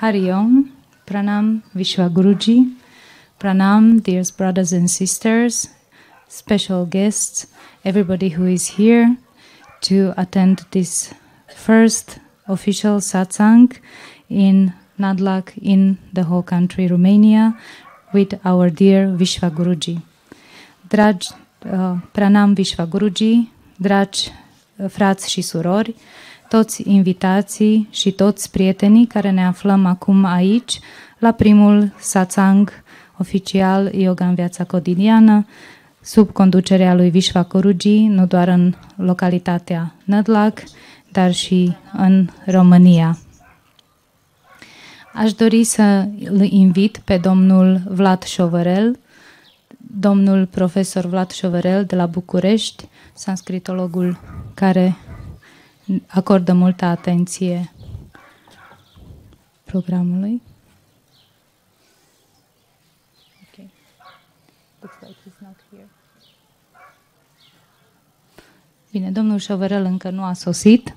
Hari Om, Pranam Vishwaguruji, Pranam dear brothers and sisters, special guests, everybody who is here to attend this first official satsang in Nadlac in the whole country, Romania, with our dear Vishwaguruji. Dragi Pranam Vishwaguruji, dragi frați și surori, toți invitații și toți prietenii care ne aflăm acum aici la primul satsang oficial Yoga în viața cotidiană sub conducerea lui Vishwaguruji, nu doar în localitatea Nadlac, dar și în România. Aș dori să îl invit pe domnul Vlad Șovărel, domnul profesor Vlad Șovărel de la București, sanskritologul care acordă multă atenție programului. Okay. Looks like he's not here. Bine, domnul Șovărel încă nu a sosit.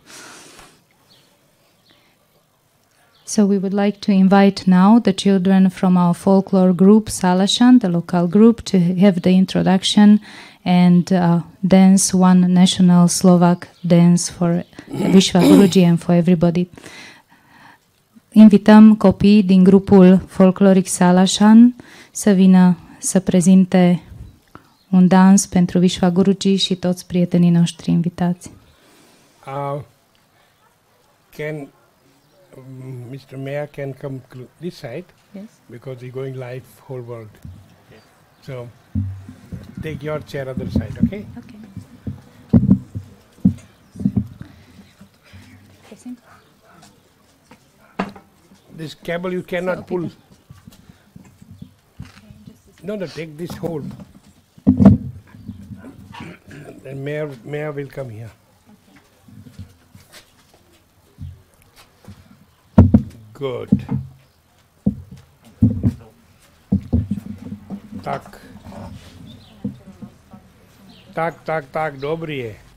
So we would like to invite now the children from our folklore group, Salashan, the local group, to have the introduction and dance one national Slovak dance for Vishwaguruji and for everybody. Invităm copii din grupul folcloric Salashan să vină să prezinte un dans pentru Vishwaguruji și toți prietenii noștri invitați. Mr. Mayor can come this side, yes, because he's going live whole world. Yes. So take your chair other side, okay? Okay. This cable you cannot pull. No, take this hold. Then Mayor will come here. Good. Tak. Tak, dobry je.